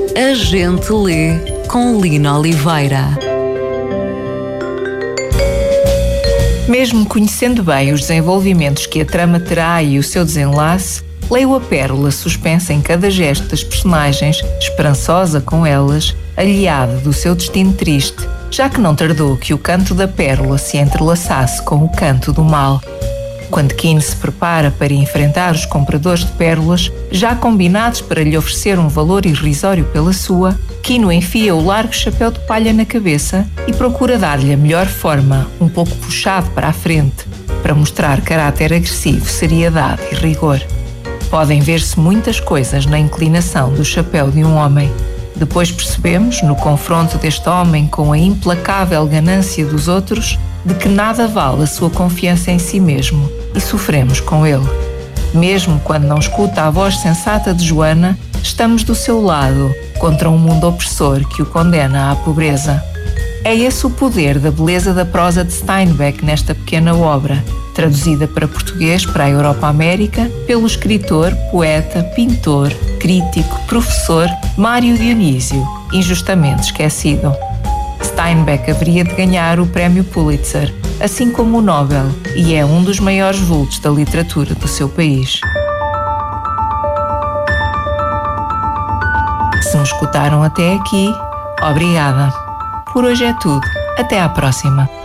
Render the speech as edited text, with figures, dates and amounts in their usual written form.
A Gente Lê, com Lina Oliveira. Mesmo conhecendo bem os desenvolvimentos que a trama terá e o seu desenlace, leio a pérola suspensa em cada gesto das personagens, esperançosa com elas, aliada do seu destino triste, já que não tardou que o canto da pérola se entrelaçasse com o canto do mal. Quando Kino se prepara para enfrentar os compradores de pérolas, já combinados para lhe oferecer um valor irrisório pela sua, Kino enfia o largo chapéu de palha na cabeça e procura dar-lhe a melhor forma, um pouco puxado para a frente, para mostrar caráter agressivo, seriedade e rigor. Podem ver-se muitas coisas na inclinação do chapéu de um homem. Depois percebemos, no confronto deste homem com a implacável ganância dos outros, de que nada vale a sua confiança em si mesmo, e sofremos com ele. Mesmo quando não escuta a voz sensata de Joana, estamos do seu lado, contra um mundo opressor que o condena à pobreza. É esse o poder da beleza da prosa de Steinbeck nesta pequena obra, traduzida para português para a Europa-América pelo escritor, poeta, pintor, crítico, professor Mário Dionísio, injustamente esquecido. Steinbeck haveria de ganhar o prémio Pulitzer, assim como o Nobel, e é um dos maiores vultos da literatura do seu país. Se me escutaram até aqui, obrigada. Por hoje é tudo. Até à próxima.